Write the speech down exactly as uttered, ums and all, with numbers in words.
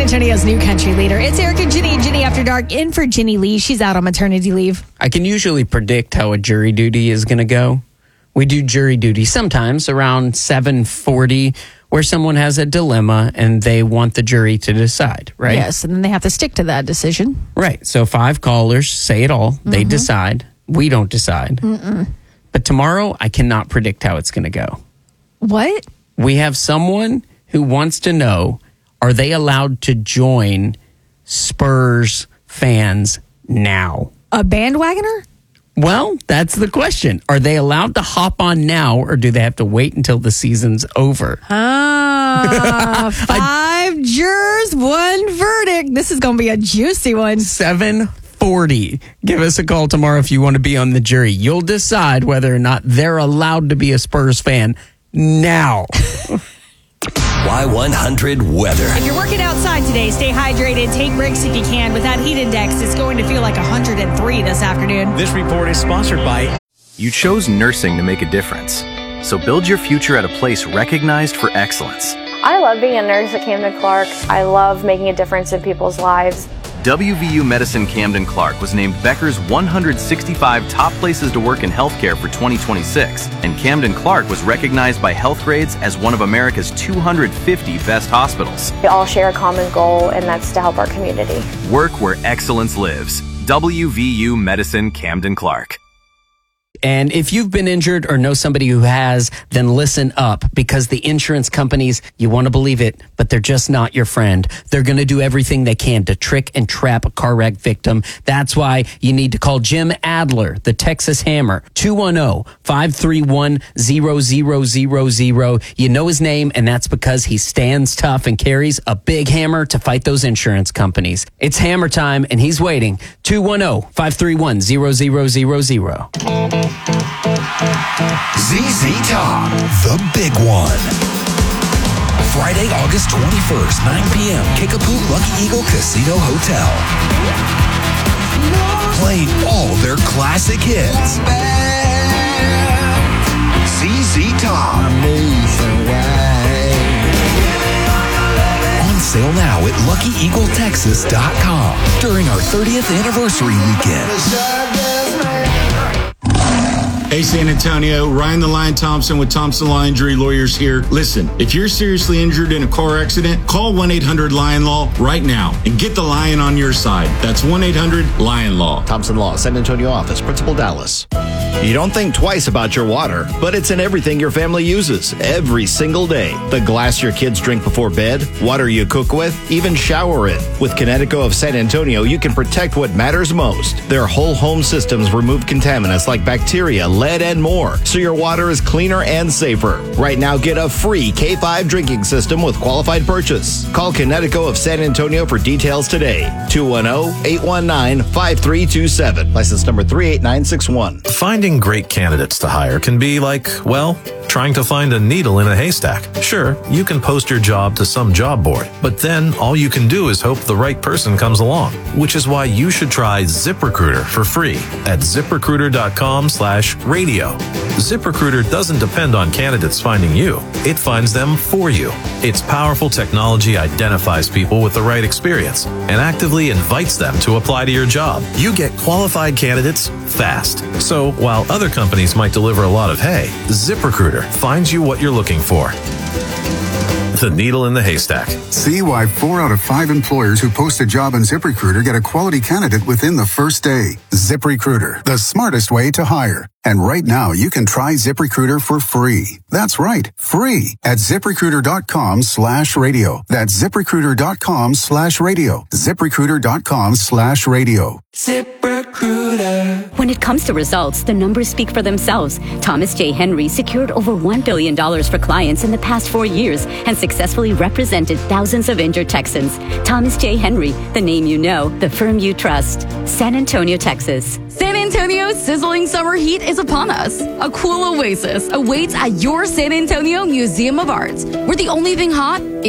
Antonio's new country leader. It's Eric and Ginny and Ginny After Dark in for Ginny Lee. She's out on maternity leave. I can usually predict how a jury duty is going to go. We do jury duty sometimes around seven forty where someone has a dilemma and they want the jury to decide, right? Yes, and then they have to stick to that decision. Right. So five callers say it all. They Mm-hmm. decide. We don't decide. Mm-mm. But tomorrow, I cannot predict how it's going to go. What? We have someone who wants to know, are they allowed to join Spurs fans now? A bandwagoner? Well, that's the question. Are they allowed to hop on now, or do they have to wait until the season's over? Ah, five jurors, one verdict. This is going to be a juicy one. seven forty. Give us a call tomorrow if you want to be on the jury. You'll decide whether or not they're allowed to be a Spurs fan now. Y one hundred weather. If you're working outside today, stay hydrated. Take breaks if you can. With that heat index, it's going to feel like one hundred three this afternoon. This report is sponsored by... You chose nursing to make a difference. So build your future at a place recognized for excellence. I love being a nurse at Camden Clark. I love making a difference in people's lives. W V U Medicine Camden Clark was named Becker's one hundred sixty-five top places to work in healthcare for twenty twenty-six, and Camden Clark was recognized by Healthgrades as one of America's two hundred fifty best hospitals. We all share a common goal, and that's to help our community. Work where excellence lives. W V U Medicine Camden Clark. And if you've been injured or know somebody who has, then listen up, because the insurance companies, you want to believe it, but they're just not your friend. They're going to do everything they can to trick and trap a car wreck victim. That's why you need to call Jim Adler, the Texas Hammer, two one zero, five three one, zero zero zero zero. You know his name, and that's because he stands tough and carries a big hammer to fight those insurance companies. It's hammer time, and he's waiting. two one zero, five three one, zero zero zero zero. Z Z Top, the big one. Friday, August twenty-first, nine p.m. Kickapoo Lucky Eagle Casino Hotel. Playing all their classic hits. Z Z Top. On sale now at lucky eagle texas dot com during our thirtieth anniversary weekend. Hey, San Antonio, Ryan the Lion Thompson with Thompson Law Injury Lawyers here. Listen, if you're seriously injured in a car accident, call one eight hundred lion law right now and get the lion on your side. That's one eight hundred lion law. Thompson Law, San Antonio office, Principal Dallas. You don't think twice about your water, but it's in everything your family uses every single day. The glass your kids drink before bed, water you cook with, even shower in. With Connecticut of San Antonio, you can protect what matters most. Their whole home systems remove contaminants like bacteria, lead, and more, so your water is cleaner and safer. Right now, get a free K five drinking system with qualified purchase. Call Connecticut of San Antonio for details today. two one zero, eight one nine, five three two seven. License number three eight nine six one. Finding great candidates to hire can be like, well, trying to find a needle in a haystack. Sure, you can post your job to some job board, but then all you can do is hope the right person comes along, which is why you should try ZipRecruiter for free at ZipRecruiter.com slash radio. ZipRecruiter doesn't depend on candidates finding you. It finds them for you. Its powerful technology identifies people with the right experience and actively invites them to apply to your job. You get qualified candidates fast. So while other companies might deliver a lot of hay, ZipRecruiter finds you what you're looking for. The needle in the haystack. See why four out of five employers who post a job on ZipRecruiter get a quality candidate within the first day. ZipRecruiter, the smartest way to hire. And right now, you can try ZipRecruiter for free. That's right, free at ZipRecruiter.com slash radio. That's ZipRecruiter.com slash radio. ZipRecruiter.com slash radio. ZipRecruiter. When it comes to results, the numbers speak for themselves. Thomas J. Henry secured over one billion dollars for clients in the past four years and successfully represented thousands of injured Texans. Thomas J. Henry, the name you know, the firm you trust. San Antonio, Texas. San Antonio's sizzling summer heat is upon us. A cool oasis awaits at your San Antonio Museum of Art. We're the only thing hot